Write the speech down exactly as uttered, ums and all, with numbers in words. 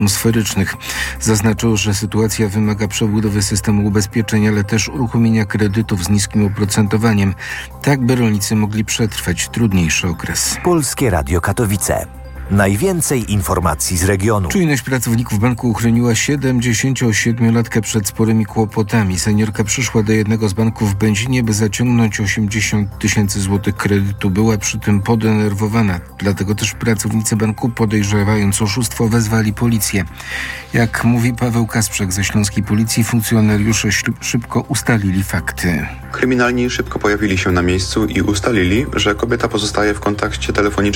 atmosferycznych. Zaznaczył, że sytuacja wymaga przebudowy systemu ubezpieczeń, ale też uruchomienia kredytów z niskim oprocentowaniem, tak by rolnicy mogli przetrwać trudniejszy okres. Polskie Radio Katowice. Najwięcej informacji z regionu. Czujność pracowników banku uchroniła siedemdziesięciosiedmiolatkę przed sporymi kłopotami. Seniorka przyszła do jednego z banków w Będzinie, by zaciągnąć osiemdziesiąt tysięcy złotych kredytu. Była przy tym podenerwowana. Dlatego też pracownicy banku, podejrzewając oszustwo, wezwali policję. Jak mówi Paweł Kasprzak ze Śląskiej Policji, funkcjonariusze szybko ustalili fakty. Kryminalni szybko pojawili się na miejscu i ustalili, że kobieta pozostaje w kontakcie telefonicznym